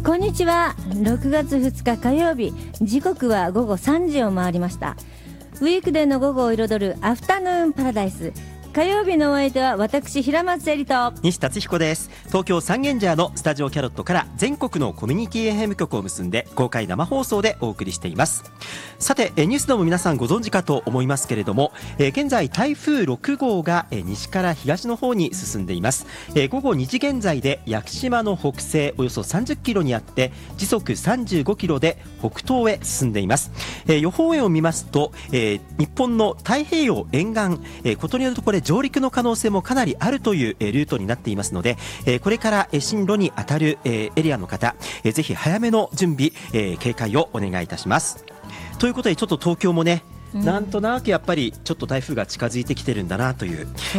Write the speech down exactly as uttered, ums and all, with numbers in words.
こんにちは。ろくがつふつか火曜日、時刻はごごさんじを回りました。ウィークデーの午後を彩るアフタヌーンパラダイス。火曜日のお相手は私平松恵里と西達彦です。東京三軒茶屋のスタジオキャロットから全国のコミュニティ エフエム 局を結んで公開生放送でお送りしています。さてニュースでも皆さんご存知かと思いますけれども、えー、現在台風ろくごうが、えー、西から東の方に進んでいます。えー、ごごにじ現在で屋久島の北西およそさんじゅっキロにあって時速さんじゅうごキロで北東へ進んでいます。えー、予報円を見ますと、えー、日本の太平洋沿岸、えー、ことによるとこれ上陸の可能性もかなりあるというルートになっていますので、これから進路に当たるエリアの方、ぜひ早めの準備警戒をお願いいたします。ということでちょっと東京もね、うん、なんとなくやっぱりちょっと台風が近づいてきてるんだなという、